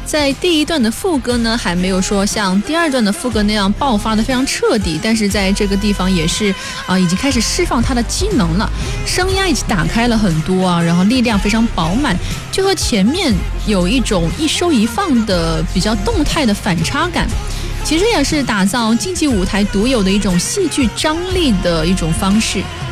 在第一段的副歌呢，还没有说像第二段的副歌那样爆发的非常彻底，但是在这个地方也是已经开始释放它的机能了，声压已经打开了很多啊，然后力量非常饱满，就和前面有一种一收一放的比较动态的反差感。其实也是打造竞技舞台独有的一种戏剧张力的一种方式。